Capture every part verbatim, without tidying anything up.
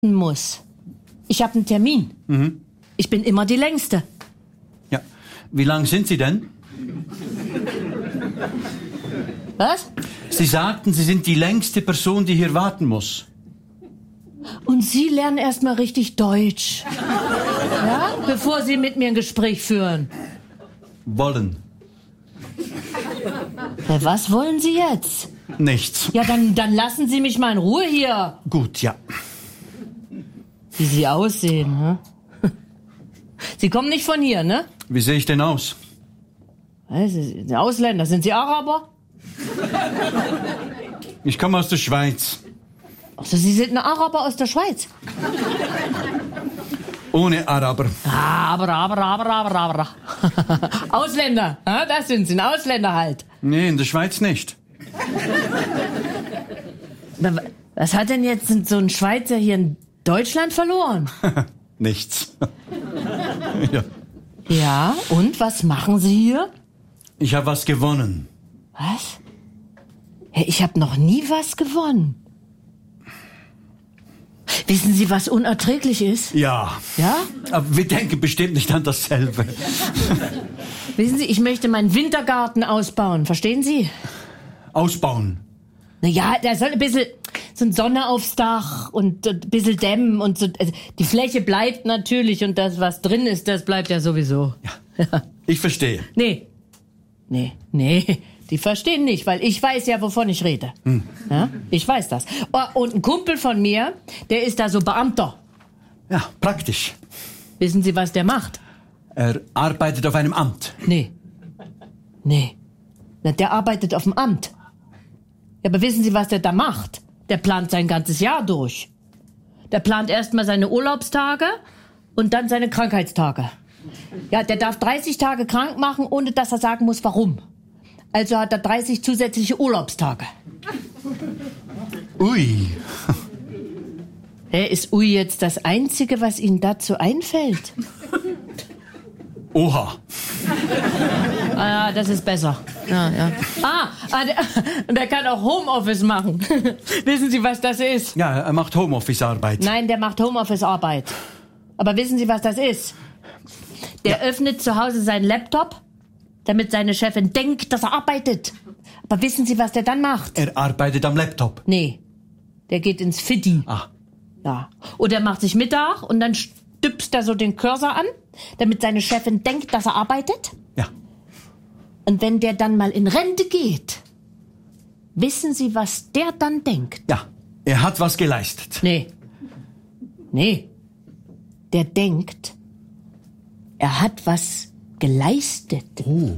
muss. Ich habe einen Termin. Mhm. Ich bin immer die Längste. Ja. Wie lang sind Sie denn? Was? Sie sagten, Sie sind die längste Person, die hier warten muss. Und Sie lernen erst mal richtig Deutsch. Ja? Bevor Sie mit mir ein Gespräch führen. Wollen. Ja, was wollen Sie jetzt? Nichts. Ja, dann, dann lassen Sie mich mal in Ruhe hier. Gut, ja. Wie Sie aussehen, ne? Sie kommen nicht von hier, ne? Wie sehe ich denn aus? Was, Sie sind Ausländer. Sind Sie Araber? Ich komme aus der Schweiz. Also Sie sind ein Araber aus der Schweiz. Ohne Araber. Aber, aber, aber, aber, aber. Ausländer, ja, das sind Sie, ein Ausländer halt. Nee, in der Schweiz nicht. Was hat denn jetzt so ein Schweizer hier in Deutschland verloren? Nichts. Ja. Ja, und was machen Sie hier? Ich habe was gewonnen. Was? Hey, ich habe noch nie was gewonnen. Wissen Sie, was unerträglich ist? Ja. Ja? Aber wir denken bestimmt nicht an dasselbe. Wissen Sie, ich möchte meinen Wintergarten ausbauen. Verstehen Sie? Ausbauen. Naja, da soll ein bisschen so eine Sonne aufs Dach und ein bisschen dämmen und so. Also die Fläche bleibt natürlich und das, was drin ist, das bleibt ja sowieso. Ja. Ja. Ich verstehe. Nee. Nee, nee. Die verstehen nicht, weil ich weiß ja, wovon ich rede. Hm. Ja, ich weiß das. Und ein Kumpel von mir, der ist da so Beamter. Ja, praktisch. Wissen Sie, was der macht? Er arbeitet auf einem Amt. Nee. Nee. Na, der arbeitet auf dem Amt. Ja, aber wissen Sie, was der da macht? Der plant sein ganzes Jahr durch. Der plant erstmal seine Urlaubstage und dann seine Krankheitstage. Ja, der darf dreißig Tage krank machen, ohne dass er sagen muss, warum. Also hat er dreißig zusätzliche Urlaubstage. Ui. Hey, ist Ui jetzt das Einzige, was Ihnen dazu einfällt? Oha. Ah ja, das ist besser. Ja, ja. Ah, ah der, der kann auch Homeoffice machen. Wissen Sie, was das ist? Ja, er macht Homeoffice-Arbeit. Nein, der macht Homeoffice-Arbeit. Aber wissen Sie, was das ist? Der ja. öffnet zu Hause seinen Laptop, damit seine Chefin denkt, dass er arbeitet. Aber wissen Sie, was der dann macht? Er arbeitet am Laptop. Nee, der geht ins Fitti. Ah. Ja. Oder er macht sich Mittag und dann stüpst er so den Cursor an, damit seine Chefin denkt, dass er arbeitet. Ja. Und wenn der dann mal in Rente geht, wissen Sie, was der dann denkt? Ja, er hat was geleistet. Nee. Nee. Der denkt, er hat was geleistet. Oh.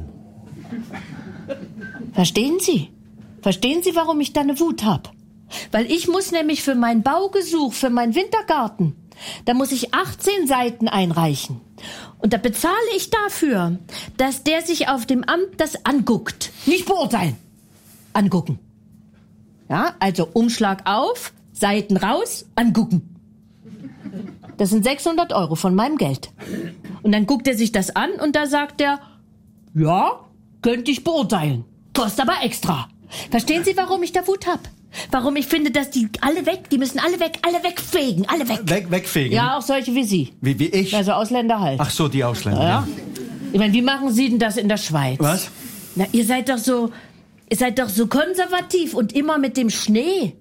Verstehen Sie? Verstehen Sie, warum ich da eine Wut habe? Weil ich muss nämlich für mein Baugesuch, für meinen Wintergarten, da muss ich achtzehn Seiten einreichen. Und da bezahle ich dafür, dass der sich auf dem Amt das anguckt. Nicht beurteilen. Angucken. Ja, also Umschlag auf, Seiten raus, angucken. Das sind sechshundert Euro von meinem Geld. Und dann guckt er sich das an und da sagt er, ja, könnte ich beurteilen. Kostet aber extra. Verstehen Sie, warum ich da Wut hab? Warum ich finde, dass die alle weg, die müssen alle weg, alle wegfegen, alle weg. Weg, wegfegen? Ja, auch solche wie Sie. Wie, wie ich? Also Ausländer halt. Ach so, die Ausländer. Ja. Ja. Ich meine, wie machen Sie denn das in der Schweiz? Was? Na, ihr seid doch so, ihr seid doch so konservativ und immer mit dem Schnee.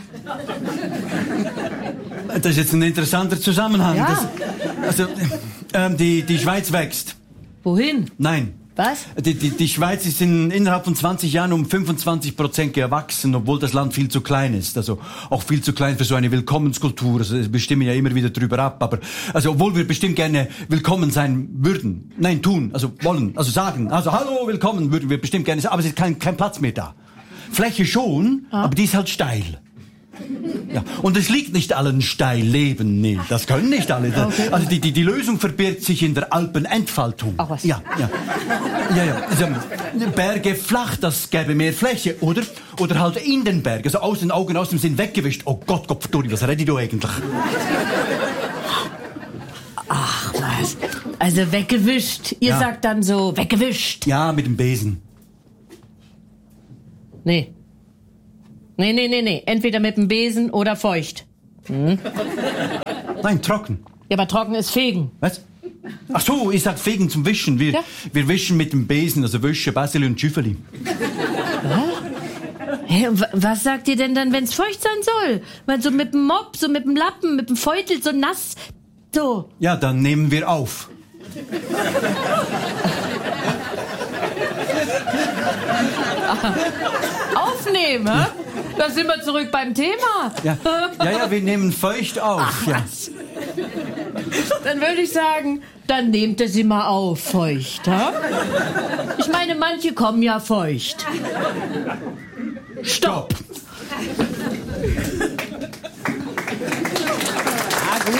Das ist jetzt ein interessanter Zusammenhang. Ja. Das, also, ähm, die, die Schweiz wächst. Wohin? Nein. Was? Die, die, die Schweiz ist in, innerhalb von zwanzig Jahren um fünfundzwanzig Prozent gewachsen, obwohl das Land viel zu klein ist. Also auch viel zu klein für so eine Willkommenskultur. Also wir stimmen ja immer wieder drüber ab. Aber also obwohl wir bestimmt gerne willkommen sein würden. Nein, tun, also wollen, also sagen. Also hallo, willkommen würden wir bestimmt gerne sagen. Aber es ist kein, kein Platz mehr da. Fläche schon, ah. aber die ist halt steil. Ja, und es liegt nicht allen steil leben, nee, das können nicht alle. Okay. Also die, die, die Lösung verbirgt sich in der Alpenentfaltung. Ach was? Ja, ja. Ja, ja. Also, Berge flach, das gäbe mehr Fläche, oder? Oder halt in den Bergen, also aus den Augen, aus dem Sinn weggewischt. Oh Gott, Gott, Dori, was redest du eigentlich? Ach was, also weggewischt. Ihr ja. sagt dann so, weggewischt. Ja, mit dem Besen. Nee. Nee, nee, nee, nee. Entweder mit dem Besen oder feucht. Hm? Nein, trocken. Ja, aber trocken ist fegen. Was? Ach so, ich sag fegen zum Wischen. Wir, ja? wir wischen mit dem Besen, also Wäsche, Basil und Schüffeli. Hey, was sagt ihr denn dann, wenn es feucht sein soll? Weil so mit dem Mopp, so mit dem Lappen, mit dem Feutel, so nass, so. Ja, dann nehmen wir auf. Aufnehmen, hä? Da sind wir zurück beim Thema. Ja, ja, ja, wir nehmen feucht auf. Ach, ja. Dann würde ich sagen, dann nehmt es immer auf, feucht, hä? Ich meine, manche kommen ja feucht. Stopp! Ah, gut.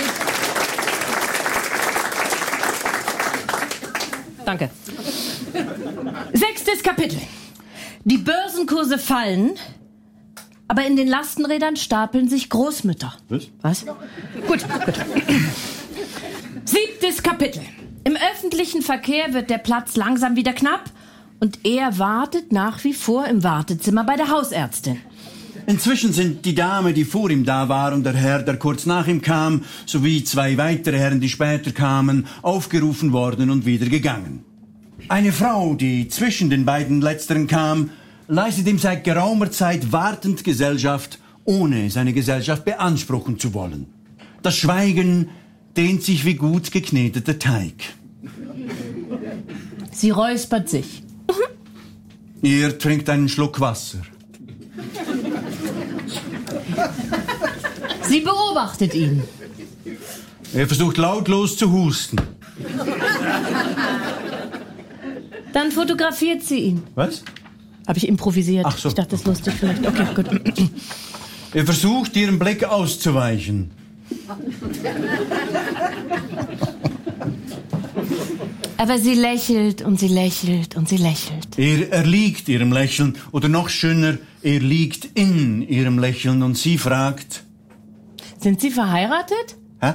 Danke. Sechstes Kapitel. Die Börsenkurse fallen, aber in den Lastenrädern stapeln sich Großmütter. Was? Was? Gut, gut. Siebtes Kapitel. Im öffentlichen Verkehr wird der Platz langsam wieder knapp und er wartet nach wie vor im Wartezimmer bei der Hausärztin. Inzwischen sind die Dame, die vor ihm da war, und der Herr, der kurz nach ihm kam, sowie zwei weitere Herren, die später kamen, aufgerufen worden und wieder gegangen. Eine Frau, die zwischen den beiden Letzteren kam, leistet ihm seit geraumer Zeit wartend Gesellschaft, ohne seine Gesellschaft beanspruchen zu wollen. Das Schweigen dehnt sich wie gut gekneteter Teig. Sie räuspert sich. Ihr trinkt einen Schluck Wasser. Sie beobachtet ihn. Er versucht lautlos zu husten. Dann fotografiert sie ihn. Was? Habe ich improvisiert. Ach so. Ich dachte, das ist lustig vielleicht. Okay, gut. Er versucht, ihrem Blick auszuweichen. Aber sie lächelt und sie lächelt und sie lächelt. Er erliegt ihrem Lächeln. Oder noch schöner, er liegt in ihrem Lächeln und sie fragt... Sind Sie verheiratet? Hä?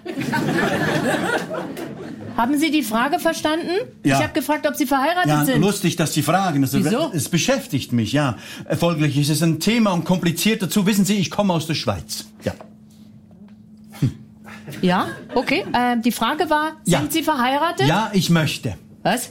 Haben Sie die Frage verstanden? Ja. Ich habe gefragt, ob Sie verheiratet Ja, sind. lustig, dass Sie fragen. Also, Wieso? Es beschäftigt mich, ja. Folglich ist es ein Thema und kompliziert dazu. Wissen Sie, ich komme aus der Schweiz. Ja. Hm. Ja, okay. Äh, die Frage war, Ja. sind Sie verheiratet? Ja, ich möchte. Was?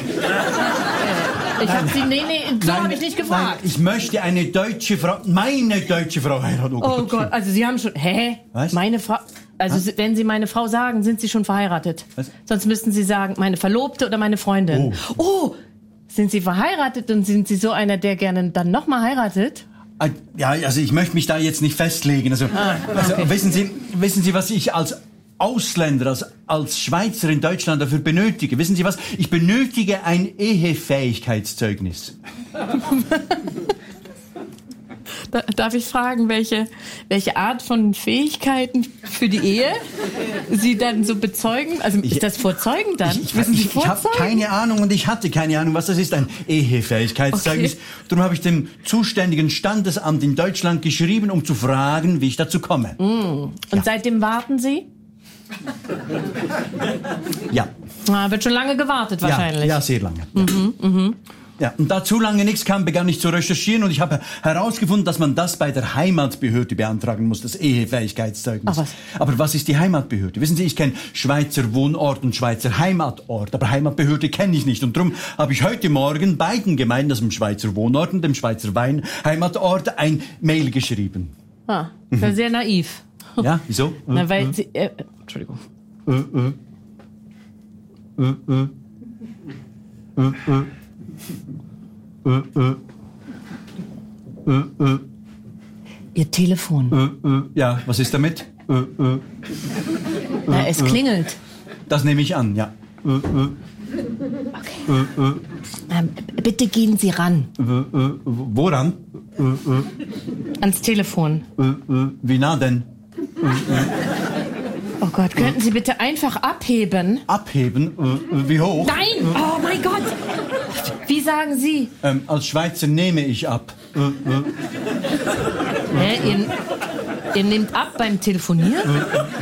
Ich habe Sie, nee, nee, so Nein, habe ich nicht Nein, gefragt. ich möchte eine deutsche Frau, meine deutsche Frau heiraten. Oh Gott, also Sie haben schon, hä? Was? Meine Frau, also Was? wenn Sie meine Frau sagen, sind Sie schon verheiratet. Was? Sonst müssten Sie sagen, meine Verlobte oder meine Freundin. Oh. Oh, sind Sie verheiratet und sind Sie so einer, der gerne dann nochmal heiratet? Ja, also ich möchte mich da jetzt nicht festlegen. Also, Ah, also okay. wissen Sie, wissen Sie, was ich als Ausländer, als, als Schweizer in Deutschland dafür benötige? Wissen Sie was? Ich benötige ein Ehefähigkeitszeugnis. Da, darf ich fragen, welche, welche Art von Fähigkeiten für die Ehe Sie dann so bezeugen? Also Ich- ist das vor Zeugen dann? Ich, ich, Müssen Sie ich, ich habe vorzeugen? keine Ahnung und ich hatte keine Ahnung, was das ist, ein Ehefähigkeitszeugnis. Okay. Darum habe ich dem zuständigen Standesamt in Deutschland geschrieben, um zu fragen, wie ich dazu komme. Und seitdem warten Sie? Ja. Ah, wird schon lange gewartet wahrscheinlich. Ja, ja, sehr lange. Mhm, ja, und da zu lange nichts kam, begann ich zu recherchieren und ich habe herausgefunden, dass man das bei der Heimatbehörde beantragen muss, das Ehefähigkeitszeugnis. Ach, was? Aber was ist die Heimatbehörde? Wissen Sie, ich kenne Schweizer Wohnort und Schweizer Heimatort, aber Heimatbehörde kenne ich nicht. Und darum habe ich heute Morgen beiden Gemeinden, also dem Schweizer Wohnort und dem Schweizer Wein Heimatort, ein Mail geschrieben. Ah, das ist sehr naiv. Ja, wieso? Na, weil Sie, äh, Entschuldigung. Ihr Telefon. Ja, was ist damit? Na, es klingelt. Das nehme ich an, ja. Ähm, bitte gehen Sie ran Woran? ans Telefon. Wie nah denn? Oh Gott, könnten Sie bitte einfach abheben? Abheben? Wie hoch? Nein! Oh mein Gott! Wie sagen Sie? Ähm, als Schweizer nehme ich ab. Hä, ihr, ihr nehmt ab beim Telefonieren?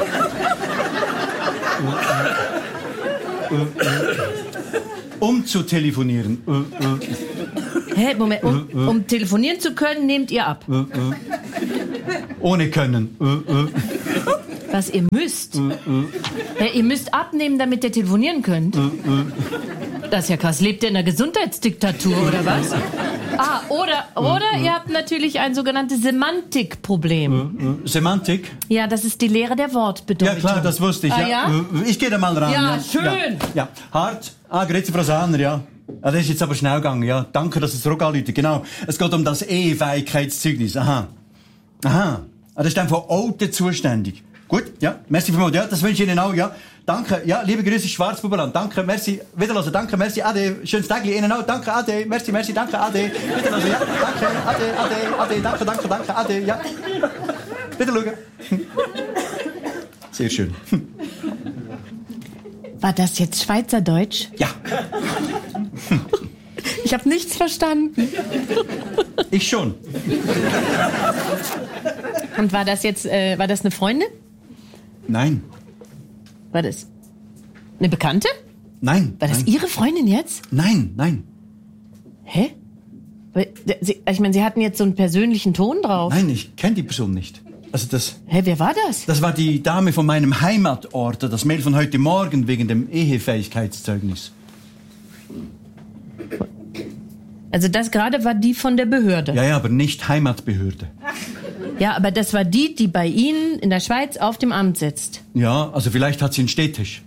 Um zu telefonieren. Hä, Moment, um, um telefonieren zu können, nehmt ihr ab. Ohne Können. Äh, äh. Was ihr müsst? Äh, äh. Ja, ihr müsst abnehmen, damit ihr telefonieren könnt. Äh, äh. Das ist ja krass. Lebt ihr in einer Gesundheitsdiktatur, oder was? Ah, oder, oder äh, äh. ihr habt natürlich ein sogenanntes Semantikproblem. Äh, äh. Semantik? Ja, das ist die Lehre der Wortbedeutung. Ja, klar, das wusste ich. Ah, ja. ja? Ich gehe da mal ran. Ja, ja. schön. Ja, ja. Hart. Ah, grüezi, Frau Sahner, ja. Ah, das ist jetzt aber schnell gegangen, ja. Danke, dass Sie zurück anrufen. Genau. Es geht um das Ehefähigkeitszeugnis. Aha. Aha. Ah, das ist dann von Alten zuständig. Gut, ja. Merci vielmals. Ja, das wünsche ich Ihnen auch, ja. Danke. Ja, liebe Grüße, Schwarzbubenland. Danke, merci. Wiederhören. Danke, merci. Ade. Schönes Tag Ihnen auch. Danke, ade. Merci, merci. Danke, ade. Wiederhören. Ja. Danke, ade, ade, ade. Danke, danke, danke, ade. Ja. Wiederschauen. Sehr schön. War das jetzt Schweizerdeutsch? Ja. Ich habe nichts verstanden. Ich schon. Und war das jetzt, äh, war das eine Freundin? Nein. War das eine Bekannte? Nein. War das nein. Ihre Freundin jetzt? Nein, nein. Hä? Weil, Sie, ich meine, Sie hatten jetzt so einen persönlichen Ton drauf. Nein, ich kenne die Person nicht. Also das... Hä, wer war das? Das war die Dame von meinem Heimatort. Das Mail von heute Morgen wegen dem Ehefähigkeitszeugnis. Also das gerade war die von der Behörde? Ja, ja, aber nicht Heimatbehörde. Ja, aber das war die, die bei Ihnen in der Schweiz auf dem Amt sitzt. Ja, also vielleicht hat sie einen Städtisch.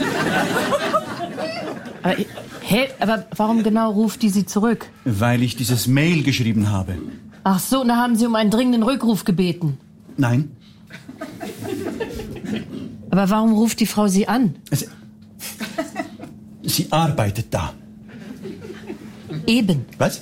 Aber, hä, aber warum genau ruft die Sie zurück? Weil ich dieses Mail geschrieben habe. Ach so, und da haben Sie um einen dringenden Rückruf gebeten. Nein. Aber warum ruft die Frau Sie an? Also, sie arbeitet da. Eben. Was?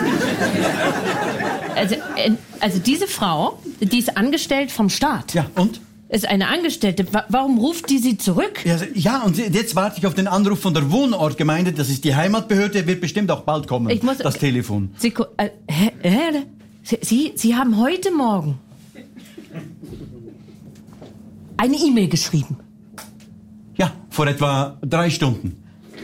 Also, äh, also diese Frau, die ist angestellt vom Staat. Ja, und? Ist eine Angestellte. Wa- Warum ruft die Sie zurück? Ja, ja, und jetzt warte ich auf den Anruf von der Wohnortgemeinde. Das ist die Heimatbehörde, wird bestimmt auch bald kommen. Ich muss, das Telefon. Sie, äh, hä, hä, Sie, Sie, Sie haben heute Morgen eine E-Mail geschrieben. Ja, vor etwa drei Stunden.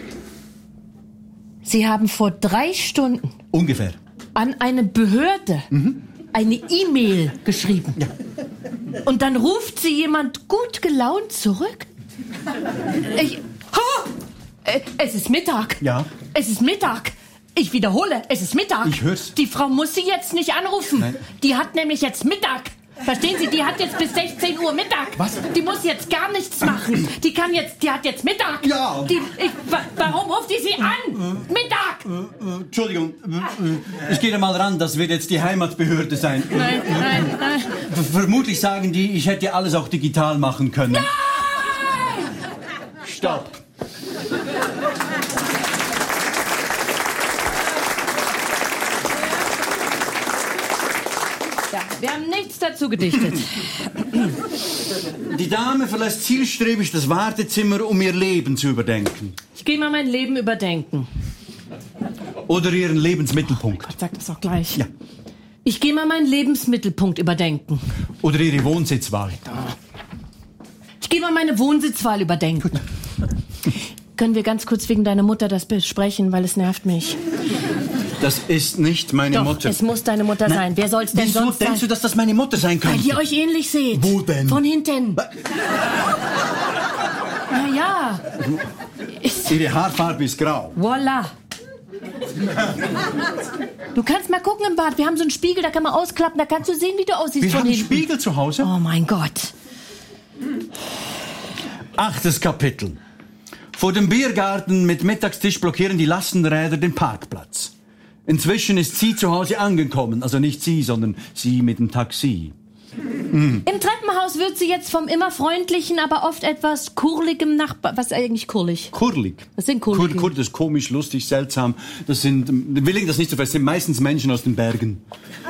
Sie haben vor drei Stunden Ungefähr. an eine Behörde mhm. eine E-Mail geschrieben. Ja. Und dann ruft Sie jemand gut gelaunt zurück? Ich, ha! Äh, Es ist Mittag. Ja. Es ist Mittag. Ich wiederhole, es ist Mittag. Ich hör's. Die Frau muss Sie jetzt nicht anrufen. Nein. Die hat nämlich jetzt Mittag. Verstehen Sie, die hat jetzt bis sechzehn Uhr Mittag. Was? Die muss jetzt gar nichts machen. Die kann jetzt, die hat jetzt Mittag. Ja. Die, ich, wa- warum ruft die Sie an? Mittag. Äh, äh, Entschuldigung, äh, äh, ich gehe da mal ran, das wird jetzt die Heimatbehörde sein. Nein, nein, nein. V- Vermutlich sagen die, ich hätte alles auch digital machen können. Nein! Stopp. Ja, wir haben nichts dazu gedichtet. Die Dame verlässt zielstrebig das Wartezimmer, um ihr Leben zu überdenken. Ich gehe mal mein Leben überdenken. Oder ihren Lebensmittelpunkt. Gott, sag das auch gleich. Ja. Ich gehe mal meinen Lebensmittelpunkt überdenken. Oder ihre Wohnsitzwahl. Ich gehe mal meine Wohnsitzwahl überdenken. Können wir ganz kurz wegen deiner Mutter das besprechen, weil es nervt mich. Das ist nicht meine Doch, Mutter. es muss deine Mutter Nein. sein. Wer soll's denn Wieso sonst denkst sein? du, dass das meine Mutter sein könnte? Weil ihr euch ähnlich seht. Wo denn? Von hinten. Na ja. Ihre Haarfarbe ist grau. Voila. Du kannst mal gucken im Bad. Wir haben so einen Spiegel, da kann man ausklappen. Da kannst du sehen, wie du aussiehst Wir von haben einen hinten. Spiegel zu Hause. Oh mein Gott. Achtes Kapitel. Vor dem Biergarten mit Mittagstisch blockieren die Lastenräder den Parkplatz. Inzwischen ist sie zu Hause angekommen. Also nicht sie, sondern sie mit dem Taxi. Im Treppenhaus wird sie jetzt vom immer freundlichen, aber oft etwas kurligem Nachbar... Was ist eigentlich kurlig? Kurlig. Was sind Kurlige? Kur, kur, das ist komisch, lustig, seltsam. Das sind, will ich das nicht so fest, das sind meistens Menschen aus den Bergen.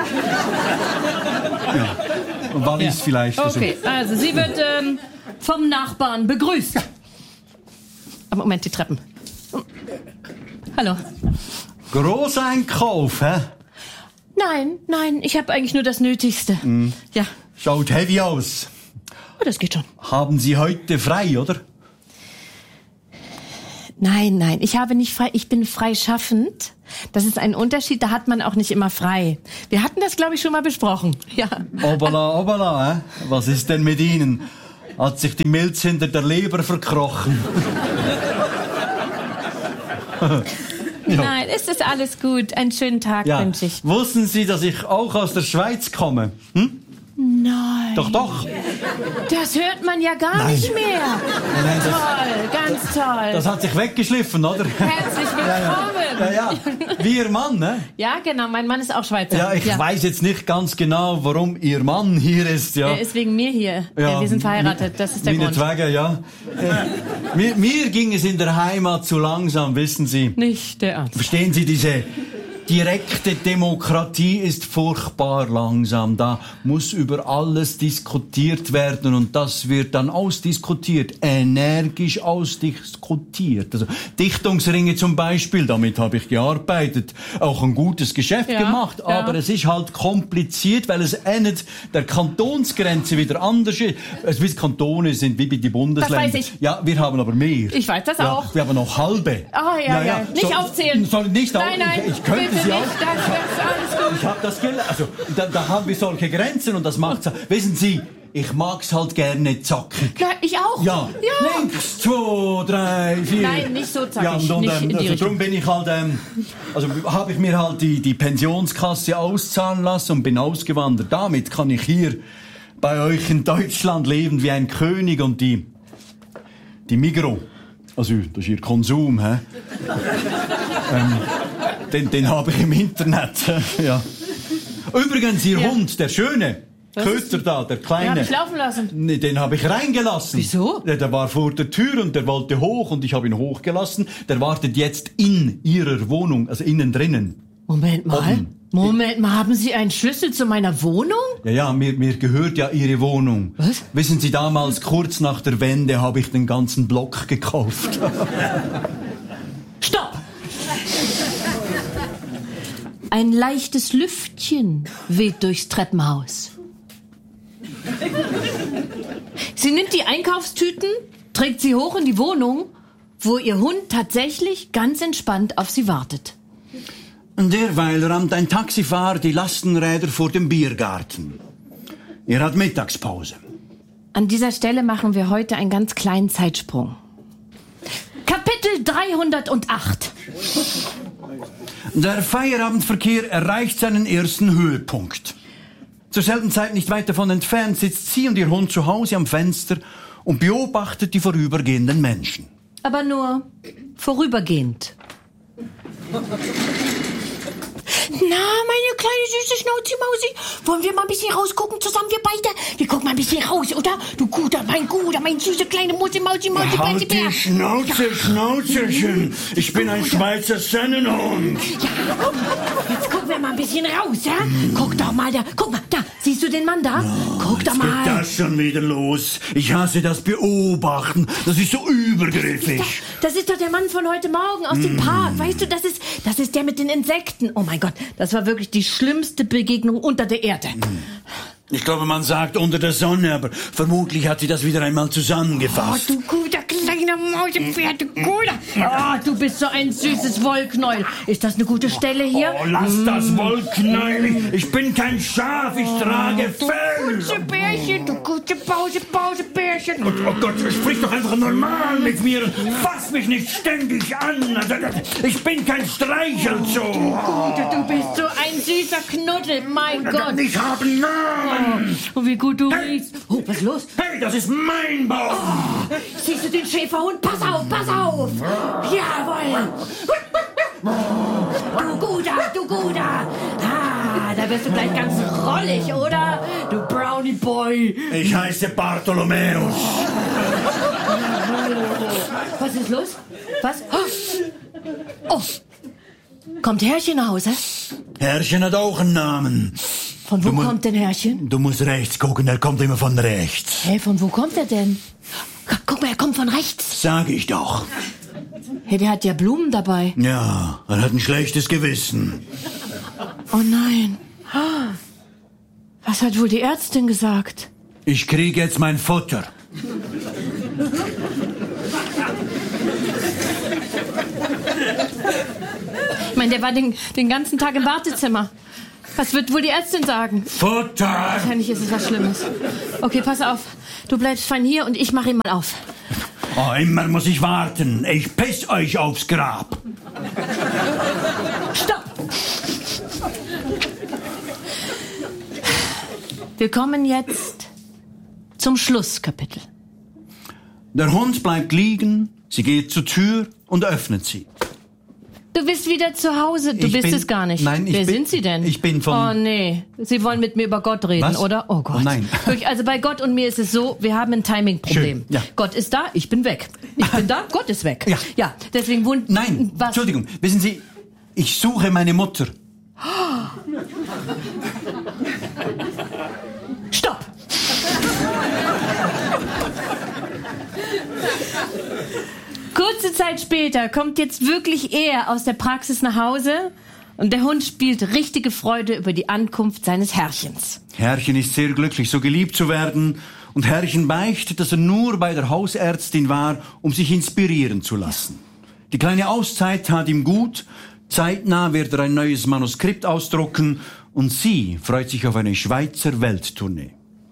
Ja. Und Wallis Ja. vielleicht. Okay, also sie wird ähm, vom Nachbarn begrüßt. Ja. Aber Moment, die Treppen. Hallo. Großeinkauf, hä? Nein, nein, ich habe eigentlich nur das Nötigste. Mm. Ja, Schaut heavy aus. oh, das geht schon. Haben Sie heute frei, oder? Nein, nein, ich habe nicht frei, ich bin freischaffend. Das ist ein Unterschied, da hat man auch nicht immer frei. Wir hatten das, glaube ich, schon mal besprochen. Ja. Obala, obala, äh? Was ist denn mit Ihnen? Hat sich die Milz hinter der Leber verkrochen? Ja. Nein, es ist alles gut. Einen schönen Tag Ja. wünsche ich. Wussten Sie, dass ich auch aus der Schweiz komme? Hm? Nein. Doch, doch. Das hört man ja gar Nein. nicht mehr. Nein, das, Toll, ganz toll. das hat sich weggeschliffen, oder? Herzlich willkommen. Ja, ja. Wie Ihr Mann, ne? Ja, genau. Mein Mann ist auch Schweizer. Ja, ich weiß jetzt nicht ganz genau, warum Ihr Mann hier ist, ja. Er ist wegen mir hier. Ja, Wir sind verheiratet. Das ist der Grund. Meinetwegen, ja. Äh, mir, mir ging es in der Heimat zu langsam, wissen Sie. Nicht der Ernst. Verstehen Sie, diese direkte Demokratie ist furchtbar langsam. Da muss über alles diskutiert werden und das wird dann ausdiskutiert, energisch ausdiskutiert. Also Dichtungsringe zum Beispiel, damit habe ich gearbeitet, auch ein gutes Geschäft Ja, gemacht, ja. aber es ist halt kompliziert, weil es endet der Kantonsgrenze wieder anders ist. Es wie Kantone sind wie bei den Bundesländern. Das weiß ich. Ja, wir haben aber mehr. Ich weiß das ja, auch. Wir haben noch halbe. Ah, ja, ja. Nicht aufzählen. Soll nicht auf, Nein, nein, ich, ich könnte bitte sie auch. nicht. Das, das ist alles gut. Ich habe das gelernt. Also, da, da haben wir solche Grenzen und das macht's. Wissen Sie, ich mag's halt gerne zackig. Ja, ich auch. Ja. Ja. Links, zwei, drei, vier. Nein, nicht so zackig. Ja, und, und, Nicht ähm, in die also Richtung. darum bin ich halt, ähm, also habe ich mir halt die, die Pensionskasse auszahlen lassen und bin ausgewandert. Damit kann ich hier bei euch in Deutschland leben wie ein König und die, die Migros. Also, das ist Ihr Konsum, hä? ähm, den, den habe ich im Internet, ja. Übrigens, Ihr Ja. Hund, der Schöne, Was Köter da, der Den Kleine. habe ich laufen lassen. Nee, den habe ich reingelassen. Wieso? Der, der war vor der Tür und der wollte hoch und ich habe ihn hochgelassen. Der wartet jetzt in Ihrer Wohnung, also innen drinnen. Moment mal. Oben. Moment mal, haben Sie einen Schlüssel zu meiner Wohnung? Ja, ja, mir, mir gehört ja Ihre Wohnung. Was? Wissen Sie, damals, kurz nach der Wende, habe ich den ganzen Block gekauft. Stopp! Ein leichtes Lüftchen weht durchs Treppenhaus. Sie nimmt die Einkaufstüten, trägt sie hoch in die Wohnung, wo ihr Hund tatsächlich ganz entspannt auf sie wartet. Derweil rammt ein Taxifahrer die Lastenräder vor dem Biergarten. Er hat Mittagspause. An dieser Stelle machen wir heute einen ganz kleinen Zeitsprung. Kapitel dreihundertacht. Der Feierabendverkehr erreicht seinen ersten Höhepunkt. Zur selben Zeit nicht weit davon entfernt sitzt sie und ihr Hund zu Hause am Fenster und beobachtet die vorübergehenden Menschen. Aber nur vorübergehend. Na, meine kleine süße Schnauzi-Mausi, wollen wir mal ein bisschen rausgucken zusammen, wir beide? Wir gucken mal ein bisschen raus, oder? Du guter, mein guter, mein süße kleine Musi-Mausi-Mausi-Bär. Halt die Schnauze, Schnauzerchen. Ich bin ein Schweizer Sennenhund. Ja, jetzt gucken wir mal ein bisschen raus, ja? Guck doch mal da, guck mal, da, siehst du den Mann da? Guck doch Jetzt geht mal. das schon wieder los. Ich hasse das Beobachten. Das ist so übergriffig. Das ist doch der Mann von heute Morgen aus dem Park. Weißt du, das ist, das ist der mit den Insekten. Oh mein Gott, das war wirklich die schlimmste Begegnung unter der Erde. Ich glaube, man sagt unter der Sonne, aber vermutlich hat sie das wieder einmal Oh, zusammengefasst. du guter kleiner Mausepferd, du guter. Oh, du bist so ein süßes Wollknäuel. Ist das eine gute Stelle hier? Oh, lass das Wollknäuel. Ich bin kein Schaf, ich trage Fell. Gute Bärchen, du gute Pause, Pause, Bärchen. Oh, oh Gott, sprich doch einfach normal mit mir und fass mich nicht ständig an. Ich bin kein Streichelzoo. Gute, du bist so ein süßer Knuddel, mein Gott. Ich habe einen Namen. Oh, wie gut du riechst. Oh, was ist los? Hey, das ist mein Baum. Siehst du den Schäferhund? Pass auf, pass auf. Jawohl. Du guter, du guter. Ah, da wirst du gleich ganz rollig, oder? Du Brownie Boy. Ich heiße Bartholomäus. Was ist los? Was? Oh. Kommt Herrchen nach Hause? Herrchen hat auch einen Namen. Von wo Du mu- kommt denn Herrchen? Du musst rechts gucken, er kommt immer von rechts. Hä, von wo kommt er denn? Guck mal, er kommt von rechts. Sag ich doch. Hey, der hat ja Blumen dabei. Ja, er hat ein schlechtes Gewissen. Oh nein. Was hat wohl die Ärztin gesagt? Ich kriege jetzt mein Futter. Ich meine, der war den, den ganzen Tag im Wartezimmer. Was wird wohl die Ärztin sagen? Futter! Wahrscheinlich ist es was Schlimmes. Okay, pass auf. Du bleibst fein hier und ich mache ihn mal auf. Oh, immer muss ich warten. Ich piss euch aufs Grab. Stopp! Wir kommen jetzt zum Schlusskapitel. Der Hund bleibt liegen, sie geht zur Tür und öffnet sie. Du bist wieder zu Hause. Du Ich bist bin- es gar nicht. Nein, ich Wer bin- sind Sie denn? ich bin von- Oh nee, Sie wollen mit mir über Gott reden, Was? oder? Oh Gott. Oh nein. Wirklich, also bei Gott und mir ist es so, wir haben ein Timing-Problem. Schön, ja. Gott ist da, ich bin weg. Ich bin da, Gott ist weg. Ja. Ja, deswegen wund... Nein, was? Entschuldigung, wissen Sie, ich suche meine Mutter. Stopp! Kurze Zeit später kommt jetzt wirklich er aus der Praxis nach Hause und der Hund spielt richtige Freude über die Ankunft seines Herrchens. Herrchen ist sehr glücklich, so geliebt zu werden. Und Herrchen beichtet, dass er nur bei der Hausärztin war, um sich inspirieren zu lassen. Die kleine Auszeit tat ihm gut. Zeitnah wird er ein neues Manuskript ausdrucken. Und sie freut sich auf eine Schweizer Welttournee.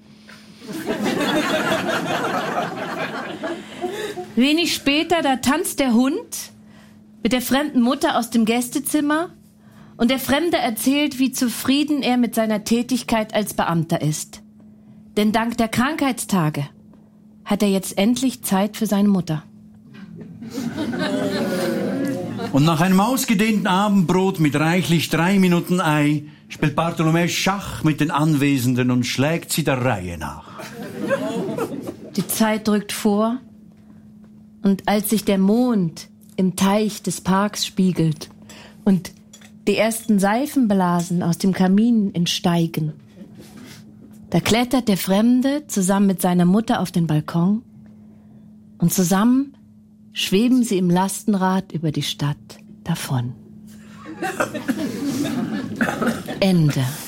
Wenig später, da tanzt der Hund mit der fremden Mutter aus dem Gästezimmer und der Fremde erzählt, wie zufrieden er mit seiner Tätigkeit als Beamter ist. Denn dank der Krankheitstage hat er jetzt endlich Zeit für seine Mutter. Und nach einem ausgedehnten Abendbrot mit reichlich drei Minuten Ei spielt Bartholomew Schach mit den Anwesenden und schlägt sie der Reihe nach. Die Zeit drückt vor und als sich der Mond im Teich des Parks spiegelt und die ersten Seifenblasen aus dem Kamin entsteigen, da klettert der Fremde zusammen mit seiner Mutter auf den Balkon und zusammen schweben sie im Lastenrad über die Stadt davon. Ende.